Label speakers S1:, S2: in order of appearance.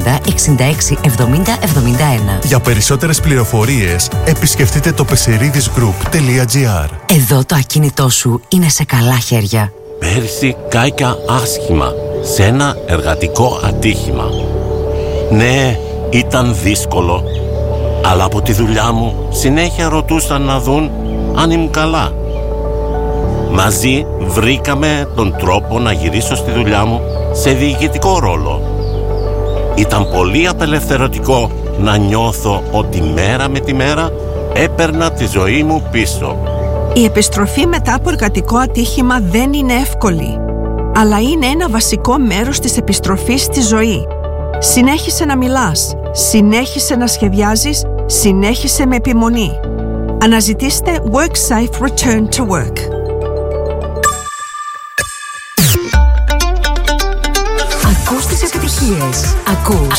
S1: 70
S2: Για περισσότερες πληροφορίες επισκεφτείτε το pesseridisgroup.gr.
S1: Εδώ το ακίνητό σου είναι σε καλά χέρια.
S3: Πέρσι κάηκα άσχημα σε ένα εργατικό ατύχημα. Ναι, ήταν δύσκολο, αλλά από τη δουλειά μου συνέχεια ρωτούσαν να δουν αν ήμουν καλά. Μαζί βρήκαμε τον τρόπο να γυρίσω στη δουλειά μου σε διοικητικό ρόλο. Ήταν πολύ απελευθερωτικό να νιώθω ότι μέρα με τη μέρα έπαιρνα τη ζωή μου πίσω.
S4: Η επιστροφή μετά από εργατικό ατύχημα δεν είναι εύκολη, αλλά είναι ένα βασικό μέρος της επιστροφής στη ζωή. Συνέχισε να μιλάς, συνέχισε να σχεδιάζεις, συνέχισε με επιμονή. Αναζητήστε WorkSafe Return to Work.
S1: Ακούς τις επιτυχίες. Ακούς